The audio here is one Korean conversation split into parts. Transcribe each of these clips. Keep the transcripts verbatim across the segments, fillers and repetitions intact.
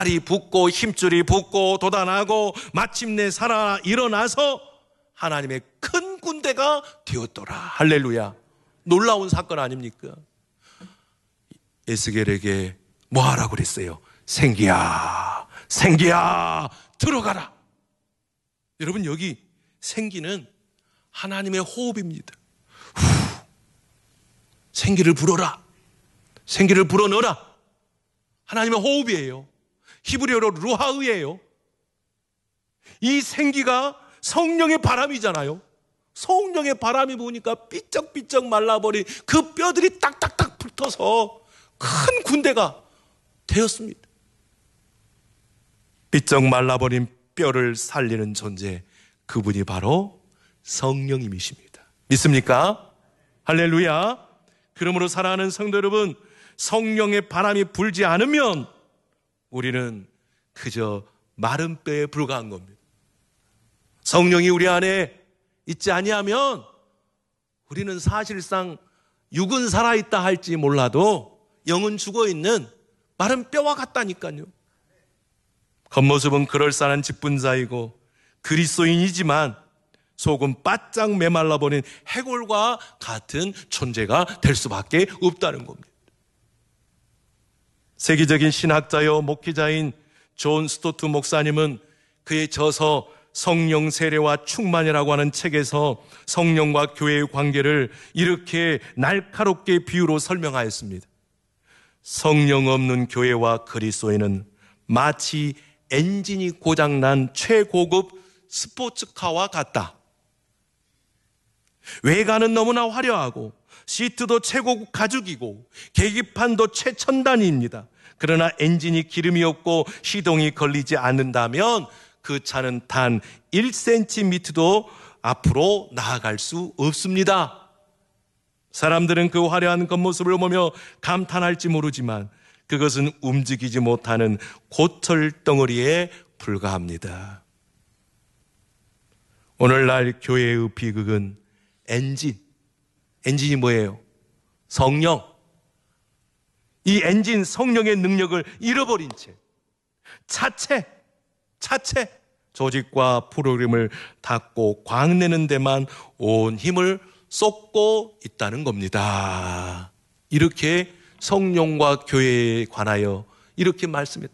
살이 붙고 힘줄이 붙고 돋아나고 마침내 살아 일어나서 하나님의 큰 군대가 되었더라. 할렐루야. 놀라운 사건 아닙니까? 에스겔에게 뭐 하라고 그랬어요? 생기야, 생기야, 들어가라. 여러분, 여기 생기는 하나님의 호흡입니다. 후, 생기를 불어라. 생기를 불어넣어라. 하나님의 호흡이에요. 히브리어로 루하의예요. 이 생기가 성령의 바람이잖아요. 성령의 바람이 부으니까 삐쩍삐쩍 말라버린 그 뼈들이 딱딱딱 붙어서 큰 군대가 되었습니다. 삐쩍 말라버린 뼈를 살리는 존재, 그분이 바로 성령님이십니다. 믿습니까? 할렐루야. 그러므로 사랑하는 성도 여러분, 성령의 바람이 불지 않으면 우리는 그저 마른 뼈에 불과한 겁니다. 성령이 우리 안에 있지 아니하면 우리는 사실상 육은 살아있다 할지 몰라도 영은 죽어있는 마른 뼈와 같다니까요. 겉모습은 그럴싸한 직분자이고 그리스도인이지만 속은 바짝 메말라버린 해골과 같은 존재가 될 수밖에 없다는 겁니다. 세계적인 신학자요 목회자인 존 스토트 목사님은 그의 저서 성령 세례와 충만이라고 하는 책에서 성령과 교회의 관계를 이렇게 날카롭게 비유로 설명하였습니다. 성령 없는 교회와 그리스도인은 마치 엔진이 고장난 최고급 스포츠카와 같다. 외관은 너무나 화려하고 시트도 최고급 가죽이고 계기판도 최첨단입니다. 그러나 엔진이 기름이 없고 시동이 걸리지 않는다면 그 차는 단 일 센티미터도 앞으로 나아갈 수 없습니다. 사람들은 그 화려한 겉모습을 보며 감탄할지 모르지만 그것은 움직이지 못하는 고철 덩어리에 불과합니다. 오늘날 교회의 비극은 엔진. 엔진이 뭐예요? 성령. 이 엔진 성령의 능력을 잃어버린 채 차체, 차체, 조직과 프로그램을 닫고 광내는 데만 온 힘을 쏟고 있다는 겁니다. 이렇게 성령과 교회에 관하여 이렇게 말씀했다.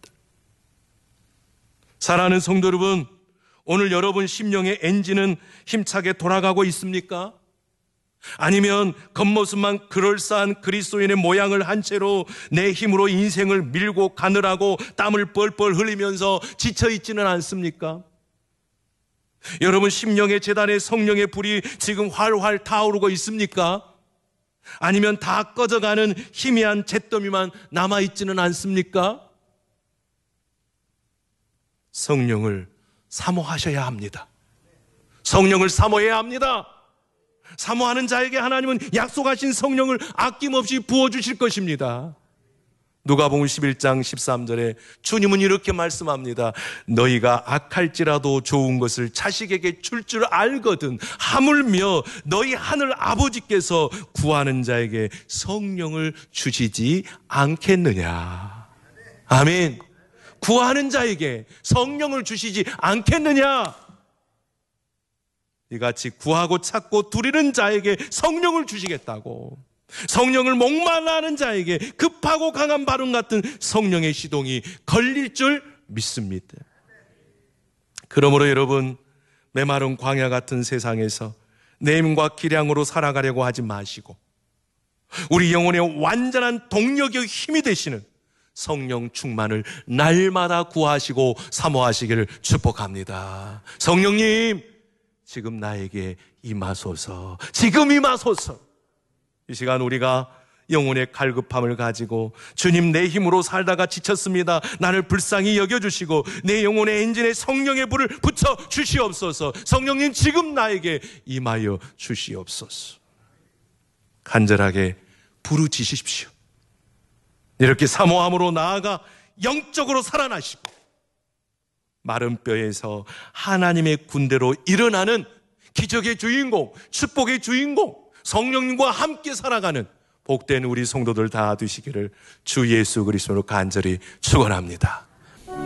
사랑하는 성도 여러분, 오늘 여러분 심령의 엔진은 힘차게 돌아가고 있습니까? 아니면 겉모습만 그럴싸한 그리스도인의 모양을 한 채로 내 힘으로 인생을 밀고 가느라고 땀을 뻘뻘 흘리면서 지쳐있지는 않습니까? 여러분 심령의 재단에 성령의 불이 지금 활활 타오르고 있습니까? 아니면 다 꺼져가는 희미한 잿더미만 남아있지는 않습니까? 성령을 사모하셔야 합니다. 성령을 사모해야 합니다. 사모하는 자에게 하나님은 약속하신 성령을 아낌없이 부어주실 것입니다. 누가복음 십일 장 십삼 절에 주님은 이렇게 말씀합니다. 너희가 악할지라도 좋은 것을 자식에게 줄 줄 알거든 하물며 너희 하늘 아버지께서 구하는 자에게 성령을 주시지 않겠느냐. 아멘. 구하는 자에게 성령을 주시지 않겠느냐. 이같이 구하고 찾고 두리는 자에게 성령을 주시겠다고. 성령을 목말라하는 자에게 급하고 강한 바람 같은 성령의 시동이 걸릴 줄 믿습니다. 그러므로 여러분, 메마른 광야 같은 세상에서 내 힘과 기량으로 살아가려고 하지 마시고 우리 영혼의 완전한 동력의 힘이 되시는 성령 충만을 날마다 구하시고 사모하시기를 축복합니다. 성령님, 지금 나에게 임하소서. 지금 임하소서. 이 시간 우리가 영혼의 갈급함을 가지고 주님, 내 힘으로 살다가 지쳤습니다. 나를 불쌍히 여겨주시고 내 영혼의 엔진에 성령의 불을 붙여 주시옵소서. 성령님, 지금 나에게 임하여 주시옵소서. 간절하게 부르짖으십시오. 이렇게 사모함으로 나아가 영적으로 살아나시고 마른 뼈에서 하나님의 군대로 일어나는 기적의 주인공, 축복의 주인공, 성령님과 함께 살아가는 복된 우리 성도들 다 되시기를 주 예수 그리스도로 간절히 축원합니다.